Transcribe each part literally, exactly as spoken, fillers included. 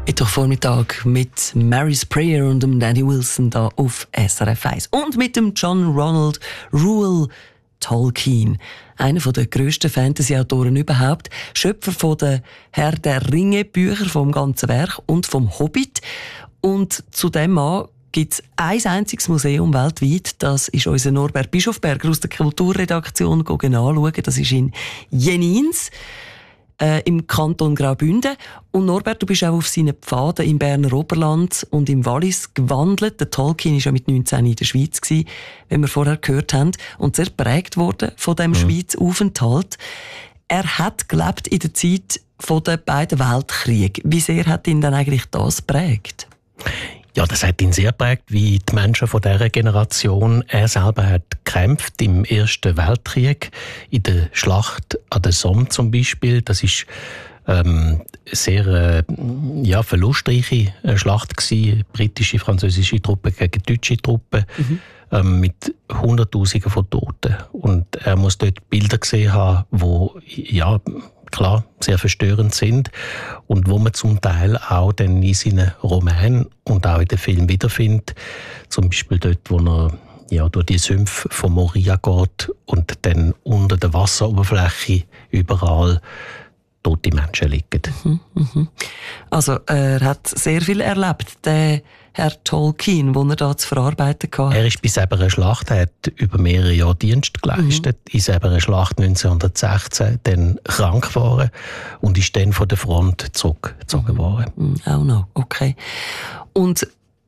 Mittwochvormittag mit Mary's Prayer und dem Danny Wilson da auf S R F eins. Und mit dem John Ronald Reuel Tolkien, einer der grössten Fantasy-Autoren überhaupt, Schöpfer von den Herr der Ringe-Bücher vom ganzen Werk und vom Hobbit. Und zu dem Mann gibt es ein einziges Museum weltweit. Das ist unser Norbert Bischofberger aus der Kulturredaktion anschauen. Das ist in Jenins äh, im Kanton Graubünden. Und Norbert, du bist auch auf seinen Pfaden im Berner Oberland und im Wallis gewandelt. Der Tolkien war ja mit neunzehn in der Schweiz, wie wir vorher gehört haben, und sehr geprägt worden von diesem mhm. Schweiz-Aufenthalt. Er hat gelebt in der Zeit der beiden Weltkriege. Wie sehr hat ihn dann eigentlich das geprägt? Ja, das hat ihn sehr geprägt, wie die Menschen von dieser Generation. Er selber hat gekämpft im Ersten Weltkrieg, in der Schlacht an der Somme zum Beispiel. Das ist ähm, sehr äh, ja, verlustreiche Schlacht gewesen. Britische, französische Truppen gegen deutsche Truppen, mhm. ähm, mit Hunderttausenden von Toten. Und er muss dort Bilder gesehen haben, wo ja klar sehr verstörend sind und wo man zum Teil auch dann in seinen Romanen und auch in den Filmen wiederfindet. Zum Beispiel dort, wo er ja, durch die Sümpfe von Moria geht und dann unter der Wasseroberfläche überall tote Menschen liegen. Mhm, mhm. Also er hat sehr viel erlebt, der Herr Tolkien, den er da zu verarbeiten hatte. Er ist bei selber einer Schlacht, er hat über mehrere Jahre Dienst geleistet, mhm. in selber einer Schlacht neunzehnhundertsechzehn dann krank geworden und ist dann von der Front zurückgezogen mhm. worden. Mhm. Auch noch, okay. Und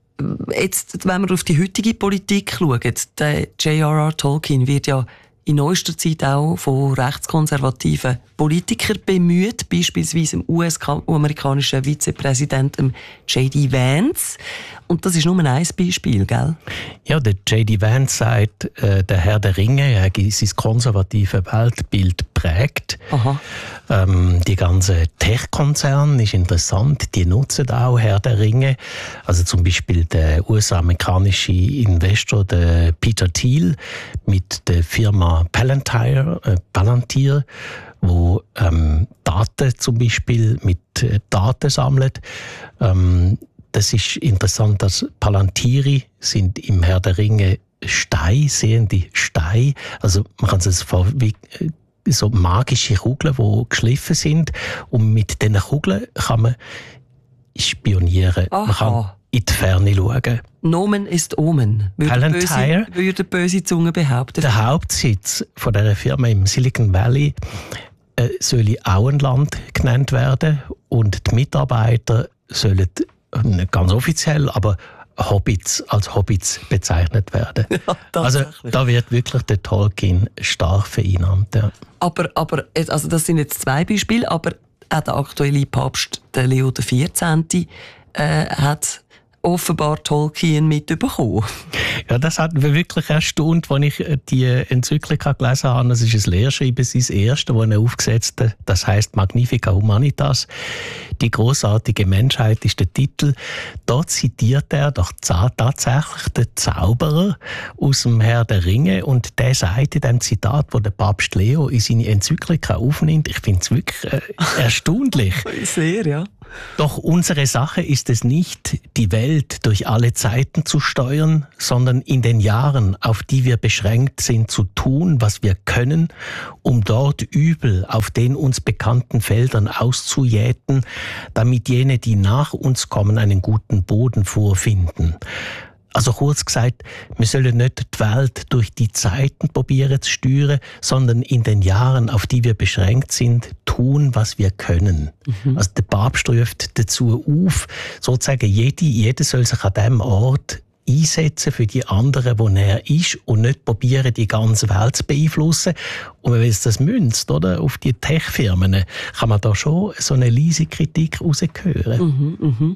jetzt, wenn wir auf die heutige Politik schauen, der J R R Tolkien wird ja in neuester Zeit auch von rechtskonservativen Politikern bemüht, beispielsweise dem U S-amerikanischen Vizepräsidenten J D Vance. Und das ist nur ein Beispiel, gell? Ja, der J D Vance sagt, äh, der Herr der Ringe, er hat sein konservatives Weltbild prägt. Aha. Ähm, die ganzen Tech-Konzerne ist interessant, die nutzen auch Herr der Ringe. Also zum Beispiel der U S-amerikanische Investor, der Peter Thiel, mit der Firma Palantir, äh, Palantir wo ähm, Daten zum Beispiel mit äh, Daten sammelt. Ähm, das ist interessant, dass Palantiri sind im Herr der Ringe Steine, sehende Steine. Also man kann es vor wie äh, so magische Kugeln, die geschliffen sind. Und mit diesen Kugeln kann man spionieren. Aha. Man kann in die Ferne schauen. Nomen ist Omen, würde böse, würde böse Zunge behaupten. Der Hauptsitz von dieser Firma im Silicon Valley äh, soll Auenland genannt werden und die Mitarbeiter sollen nicht ganz offiziell, aber Hobbits als Hobbits bezeichnet werden. Ja, also da wird wirklich der Tolkien stark vereinnahmt. Ja. Aber, aber also das sind jetzt zwei Beispiele, aber auch der aktuelle Papst, der Leo der vierzehnte Äh, hat offenbar Tolkien mitbekommen. Ja, das hat mich wirklich erstaunt, als ich die Enzyklika gelesen habe. Das ist ein Lehrschreiben, sein erstes, das er aufgesetzt hat. Das heisst Magnifica Humanitas. Die grossartige Menschheit ist der Titel. Dort zitiert er doch tatsächlich den Zauberer aus dem Herr der Ringe und der sagt in dem Zitat, wo der Papst Leo in seine Enzyklika aufnimmt, ich finde es wirklich äh, erstaunlich. Sehr, ja. Doch unsere Sache ist es nicht, die Welt durch alle Zeiten zu steuern, sondern in den Jahren, auf die wir beschränkt sind, zu tun, was wir können, um dort Übel auf den uns bekannten Feldern auszujäten, damit jene, die nach uns kommen, einen guten Boden vorfinden. Also kurz gesagt, wir sollen nicht die Welt durch die Zeiten probieren zu steuern, sondern in den Jahren, auf die wir beschränkt sind, tun, was wir können. Mhm. Also der Papst ruft dazu auf, sozusagen jede, jeder soll sich an diesem Ort einsetzen für die anderen, wo er ist und nicht probieren, die ganze Welt zu beeinflussen. Und wenn man das münzt, oder, auf die Tech-Firmen, kann man da schon so eine leise Kritik raushören. Mhm, mhm.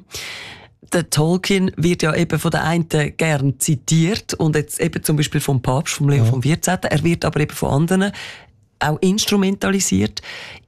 Der Tolkien wird ja eben von den einen gern zitiert und jetzt eben zum Beispiel vom Papst, vom Leo ja. vom vierzehnten Er wird aber eben von anderen auch instrumentalisiert.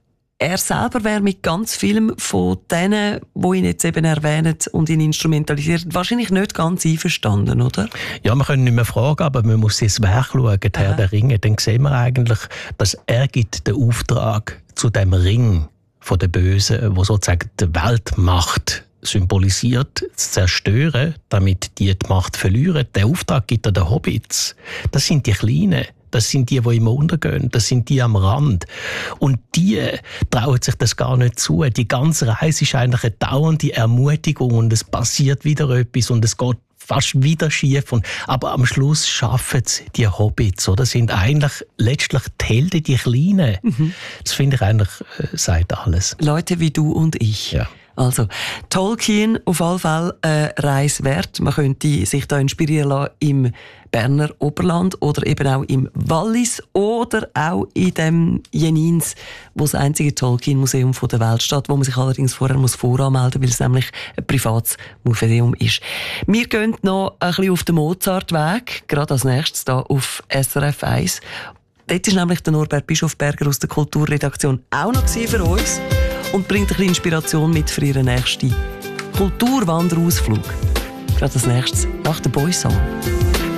Er selber wäre mit ganz vielen von denen, die ihn jetzt eben erwähnen und ihn instrumentalisieren, wahrscheinlich nicht ganz einverstanden, oder? Ja, man kann nicht mehr fragen, aber man muss ins Werk schauen, der Herr der Ringe. Dann sehen wir eigentlich, dass er gibt den Auftrag zu dem Ring von den Bösen, wo sozusagen die Weltmacht symbolisiert, zu zerstören, damit die die Macht verlieren. Der Auftrag gibt er den Hobbits. Das sind die Kleinen. Das sind die, die immer untergehen. Das sind die am Rand. Und die trauen sich das gar nicht zu. Die ganze Reise ist eigentlich eine dauernde Ermutigung und es passiert wieder etwas und es geht fast wieder schief. Und, aber am Schluss schaffen es die Hobbits. Oder? Das sind eigentlich letztlich die Helden, die Kleinen. Mhm. Das finde ich eigentlich, äh, sagt alles. Leute wie du und ich. Ja. Also, Tolkien auf alle Fälle äh, Reise wert. Man könnte sich da inspirieren lassen im Berner Oberland oder eben auch im Wallis oder auch in dem Jenins, wo das einzige Tolkien-Museum der Welt steht, wo man sich allerdings vorher muss voranmelden muss, weil es nämlich ein privates Museum ist. Wir gehen noch ein bisschen auf den Mozart-Weg, gerade als nächstes hier auf S R F eins. Dort war nämlich der Norbert Bischofberger aus der Kulturredaktion auch noch für uns und bringt ein bisschen Inspiration mit für ihren nächsten Kulturwanderausflug. Gerade als nächstes nach dem Boy-Song.